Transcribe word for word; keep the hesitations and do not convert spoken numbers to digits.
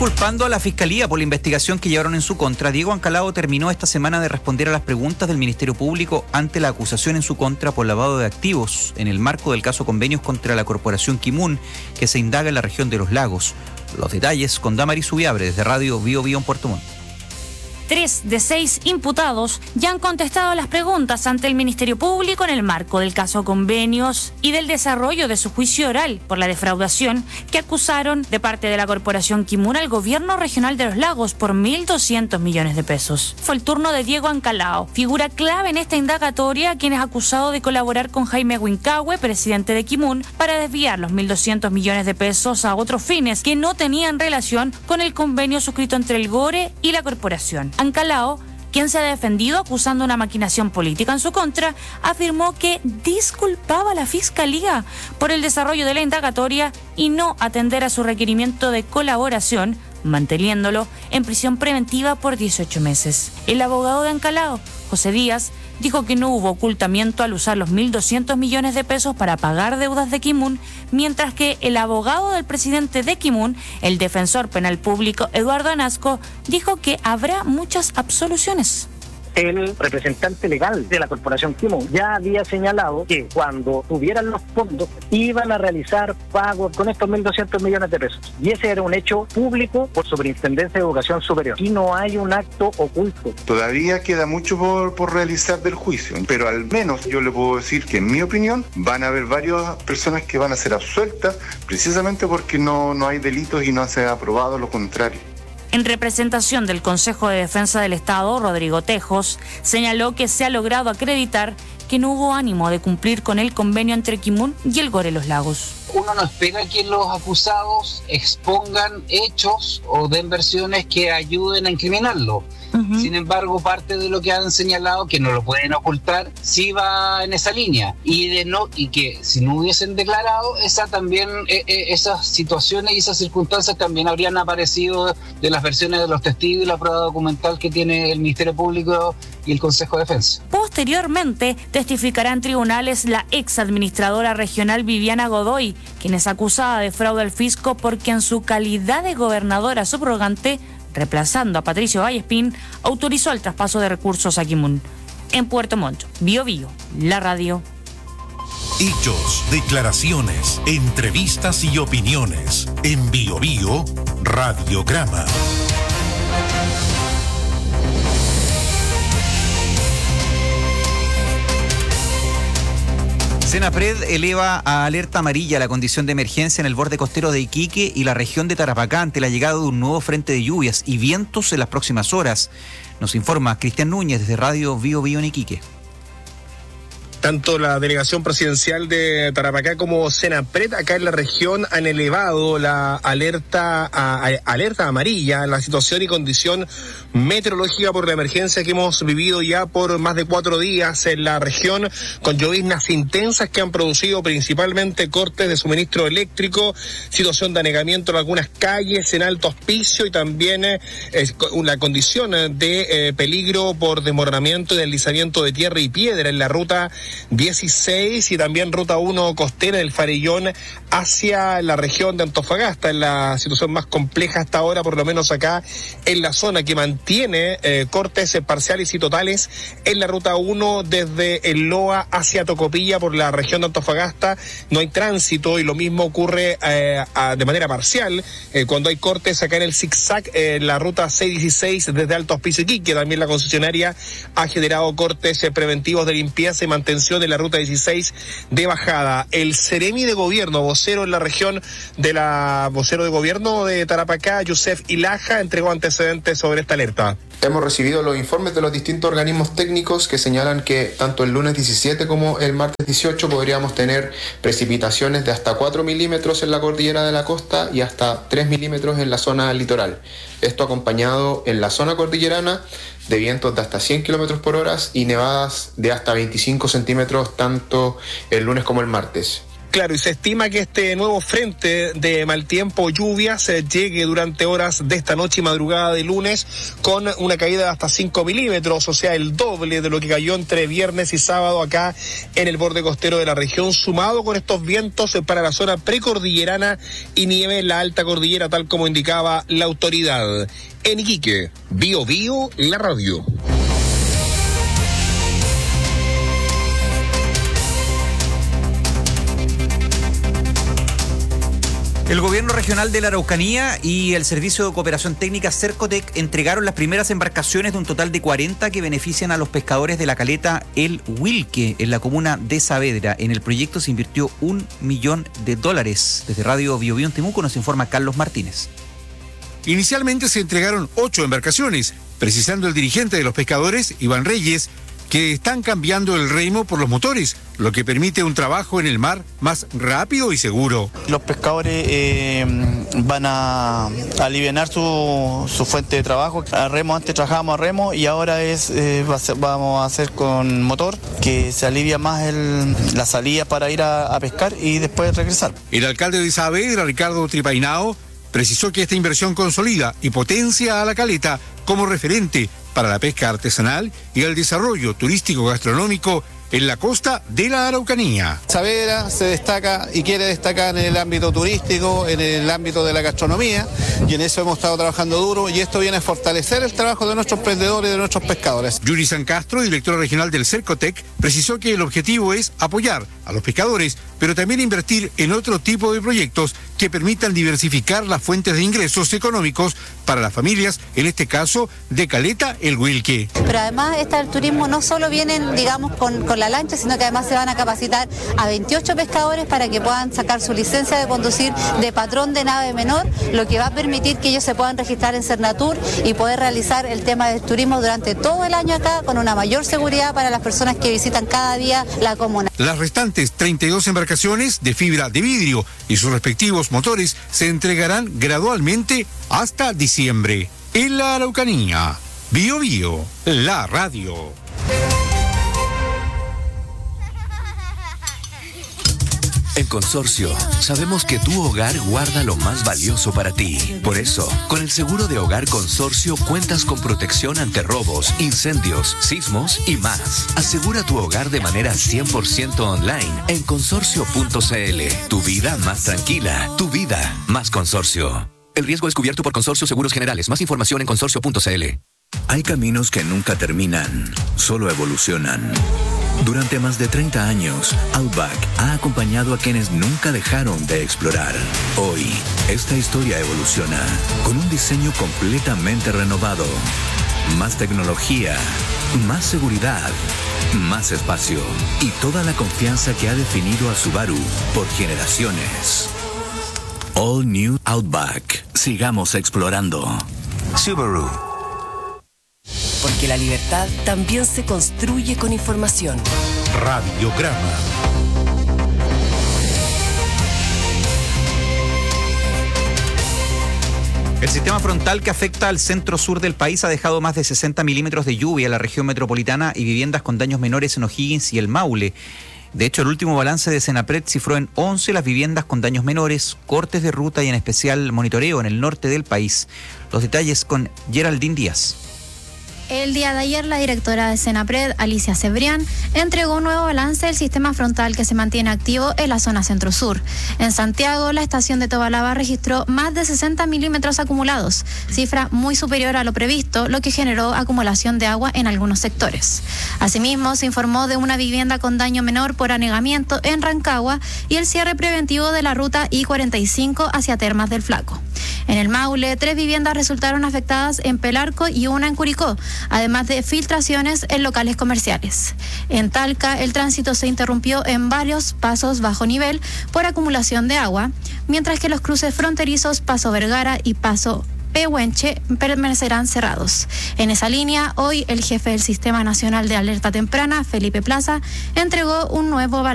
Culpando a la Fiscalía por la investigación que llevaron en su contra, Diego Ancalao terminó esta semana de responder a las preguntas del Ministerio Público ante la acusación en su contra por lavado de activos en el marco del caso Convenios contra la Corporación Kimun, que se indaga en la región de Los Lagos. Los detalles con Damaris Subiabre desde Radio Bio Bio en Puerto Montt. Tres de seis imputados ya han contestado las preguntas ante el Ministerio Público en el marco del caso Convenios y del desarrollo de su juicio oral por la defraudación que acusaron de parte de la Corporación Kimun al Gobierno Regional de Los Lagos por mil doscientos millones de pesos. Fue el turno de Diego Ancalao, figura clave en esta indagatoria, quien es acusado de colaborar con Jaime Huincahue, presidente de Kimun, para desviar los mil doscientos millones de pesos a otros fines que no tenían relación con el convenio suscrito entre el GORE y la corporación. Ancalao, quien se ha defendido acusando una maquinación política en su contra, afirmó que disculpaba a la Fiscalía por el desarrollo de la indagatoria y no atender a su requerimiento de colaboración, manteniéndolo en prisión preventiva por dieciocho meses. El abogado de Ancalao, José Díaz, dijo que no hubo ocultamiento al usar los mil doscientos millones de pesos para pagar deudas de Kimun, mientras que el abogado del presidente de Kimun, el defensor penal público Eduardo Anasco, dijo que habrá muchas absoluciones. El representante legal de la Corporación Kimun ya había señalado que cuando tuvieran los fondos iban a realizar pagos con estos mil doscientos millones de pesos. Y ese era un hecho público por Superintendencia de Educación Superior. Y no hay un acto oculto. Todavía queda mucho por, por realizar del juicio, pero al menos yo le puedo decir que en mi opinión van a haber varias personas que van a ser absueltas precisamente porque no, no hay delitos y no se ha probado lo contrario. En representación del Consejo de Defensa del Estado, Rodrigo Tejos señaló que se ha logrado acreditar que no hubo ánimo de cumplir con el convenio entre Kimun y el GORE Los Lagos. Uno no espera que los acusados expongan hechos o den versiones que ayuden a incriminarlo. Uh-huh. Sin embargo, parte de lo que han señalado, que no lo pueden ocultar, sí va en esa línea. Y de no y que si no hubiesen declarado, esa también eh, eh, esas situaciones y esas circunstancias también habrían aparecido de las versiones de los testigos y la prueba documental que tiene el Ministerio Público y el Consejo de Defensa. Posteriormente, testificará en tribunales la ex administradora regional Viviana Godoy, quien es acusada de fraude al fisco porque en su calidad de gobernadora subrogante, reemplazando a Patricio Vallespín, autorizó el traspaso de recursos a Kimun. En Puerto Montt, Bio Bio, la radio. Hechos, declaraciones, entrevistas y opiniones. En Bio Bio, Radiograma. Senapred eleva a alerta amarilla la condición de emergencia en el borde costero de Iquique y la región de Tarapacá ante la llegada de un nuevo frente de lluvias y vientos en las próximas horas. Nos informa Cristian Núñez desde Radio Bio Bio en Iquique. Tanto la delegación presidencial de Tarapacá como Senapred acá en la región han elevado la alerta a, a, alerta amarilla, la situación y condición meteorológica por la emergencia que hemos vivido ya por más de cuatro días en la región, con lloviznas intensas que han producido principalmente cortes de suministro eléctrico, situación de anegamiento en algunas calles, en Alto Hospicio y también eh, una condición de eh, peligro por desmoronamiento y deslizamiento de tierra y piedra en la ruta dieciséis y también ruta uno costera del Farellón hacia la región de Antofagasta, en la situación más compleja hasta ahora, por lo menos acá en la zona que mantiene eh, cortes parciales y totales en la ruta uno desde el Loa hacia Tocopilla por la región de Antofagasta. No hay tránsito y lo mismo ocurre eh, a, de manera parcial eh, cuando hay cortes acá en el zigzag eh, en la ruta seiscientos dieciséis desde Alto Hospicio Iquique. También la concesionaria ha generado cortes eh, preventivos de limpieza y mantención de la ruta dieciséis de bajada. El Seremi de Gobierno, vocero en la región de la vocero de Gobierno de Tarapacá, Yusef Ilaja, entregó antecedentes sobre esta alerta. Hemos recibido los informes de los distintos organismos técnicos que señalan que tanto el lunes diecisiete como el martes dieciocho podríamos tener precipitaciones de hasta cuatro milímetros en la cordillera de la costa y hasta tres milímetros en la zona litoral. Esto acompañado en la zona cordillerana de vientos de hasta cien kilómetros por hora y nevadas de hasta veinticinco centímetros tanto el lunes como el martes. Claro, y se estima que este nuevo frente de mal tiempo, lluvias, eh, llegue durante horas de esta noche y madrugada de lunes con una caída de hasta cinco milímetros, o sea, el doble de lo que cayó entre viernes y sábado acá en el borde costero de la región, sumado con estos vientos eh, para la zona precordillerana y nieve en la alta cordillera, tal como indicaba la autoridad. En Iquique, Bio Bio, la radio. El gobierno regional de la Araucanía y el Servicio de Cooperación Técnica Cercotec entregaron las primeras embarcaciones de un total de cuarenta que benefician a los pescadores de la caleta El Huilque en la comuna de Saavedra. En el proyecto se invirtió un millón de dólares. Desde Radio Bio Bio en Temuco nos informa Carlos Martínez. Inicialmente se entregaron ocho embarcaciones, precisando el dirigente de los pescadores, Iván Reyes, que están cambiando el remo por los motores, lo que permite un trabajo en el mar más rápido y seguro. Los pescadores eh, van a aliviar su, su fuente de trabajo. A remo, antes trabajábamos a remo y ahora es eh, va a ser, vamos a hacer con motor, que se alivia más el, la salida para ir a, a pescar y después regresar. El alcalde de Saavedra, Ricardo Tripainao, precisó que esta inversión consolida y potencia a la caleta como referente para la pesca artesanal y el desarrollo turístico gastronómico en la costa de la Araucanía. Saavedra se destaca y quiere destacar en el ámbito turístico, en el ámbito de la gastronomía, y en eso hemos estado trabajando duro, y esto viene a fortalecer el trabajo de nuestros emprendedores y de nuestros pescadores. Yuri San Castro, directora regional del Cercotec, precisó que el objetivo es apoyar a los pescadores, pero también invertir en otro tipo de proyectos que permitan diversificar las fuentes de ingresos económicos para las familias, en este caso de Caleta El Huilque. Pero además esta del turismo no solo vienen, digamos, con, con la lancha, sino que además se van a capacitar a veintiocho pescadores para que puedan sacar su licencia de conducir de patrón de nave menor, lo que va a permitir que ellos se puedan registrar en Cernatur y poder realizar el tema del turismo durante todo el año acá con una mayor seguridad para las personas que visitan cada día la comuna. Las restantes treinta y dos embarcaciones de fibra de vidrio y sus respectivos motores se entregarán gradualmente hasta diciembre. En la Araucanía, Bio Bio, la radio. En Consorcio, sabemos que tu hogar guarda lo más valioso para ti. Por eso, con el seguro de hogar Consorcio cuentas con protección ante robos, incendios, sismos y más. Asegura tu hogar de manera cien por ciento online en consorcio punto c l. Tu vida más tranquila, tu vida más Consorcio. El riesgo es cubierto por Consorcio Seguros Generales. Más información en consorcio punto c l. Hay caminos que nunca terminan, solo evolucionan. Durante más de treinta años, Outback ha acompañado a quienes nunca dejaron de explorar. Hoy, esta historia evoluciona con un diseño completamente renovado. Más tecnología, más seguridad, más espacio y toda la confianza que ha definido a Subaru por generaciones. All New Outback. Sigamos explorando. Subaru. Porque la libertad también se construye con información. Radiograma. El sistema frontal que afecta al centro sur del país ha dejado más de sesenta milímetros de lluvia en la región metropolitana y viviendas con daños menores en O'Higgins y el Maule. De hecho, el último balance de Senapred cifró en once las viviendas con daños menores, cortes de ruta y en especial monitoreo en el norte del país. Los detalles con Geraldine Díaz. El día de ayer, la directora de Senapred, Alicia Cebrián, entregó un nuevo balance del sistema frontal que se mantiene activo en la zona centro-sur. En Santiago, la estación de Tobalaba registró más de sesenta milímetros acumulados, cifra muy superior a lo previsto, lo que generó acumulación de agua en algunos sectores. Asimismo, se informó de una vivienda con daño menor por anegamiento en Rancagua y el cierre preventivo de la ruta I cuarenta y cinco hacia Termas del Flaco. En el Maule, tres viviendas resultaron afectadas en Pelarco y una en Curicó, además de filtraciones en locales comerciales. En Talca, el tránsito se interrumpió en varios pasos bajo nivel por acumulación de agua, mientras que los cruces fronterizos Paso Vergara y Paso Pehuenche permanecerán cerrados. En esa línea, hoy el jefe del Sistema Nacional de Alerta Temprana, Felipe Plaza, entregó un nuevo balance